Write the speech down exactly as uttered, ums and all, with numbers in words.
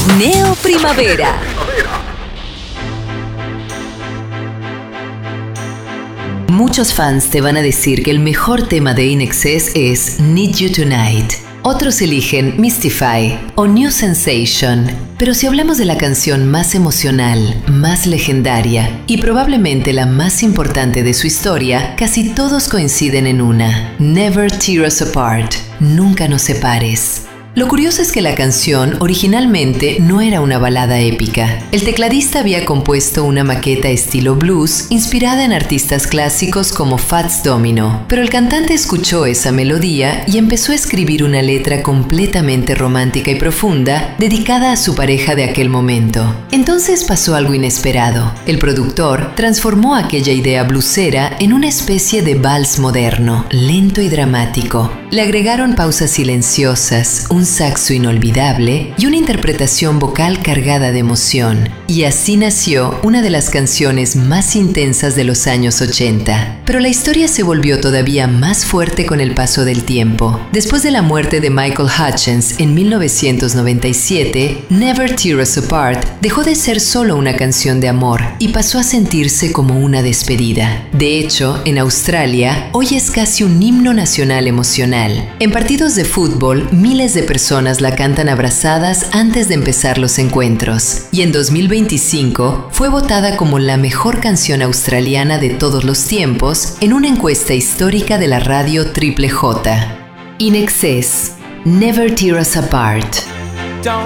Neo Primavera. Muchos fans te van a decir que el mejor tema de I N X S es Need You Tonight. Otros eligen Mystify o New Sensation. Pero si hablamos de la canción más emocional, más legendaria y probablemente la más importante de su historia, casi todos coinciden en una: Never Tear Us Apart, Nunca nos separes. Lo curioso es que la canción originalmente no era una balada épica. El tecladista había compuesto una maqueta estilo blues inspirada en artistas clásicos como Fats Domino, pero el cantante escuchó esa melodía y empezó a escribir una letra completamente romántica y profunda dedicada a su pareja de aquel momento. Entonces pasó algo inesperado. El productor transformó aquella idea bluesera en una especie de vals moderno, lento y dramático. Le agregaron pausas silenciosas, un saxo inolvidable y una interpretación vocal cargada de emoción. Y así nació una de las canciones más intensas de los años ochenta. Pero la historia se volvió todavía más fuerte con el paso del tiempo. Después de la muerte de Michael Hutchence en mil novecientos noventa y siete, Never Tear Us Apart dejó de ser solo una canción de amor y pasó a sentirse como una despedida. De hecho, en Australia, hoy es casi un himno nacional emocional. En partidos de fútbol, miles de personas la cantan abrazadas antes de empezar los encuentros. Y en dos mil veinticinco fue votada como la mejor canción australiana de todos los tiempos en una encuesta histórica de la radio Triple J. I N X S, Never Tear Us Apart.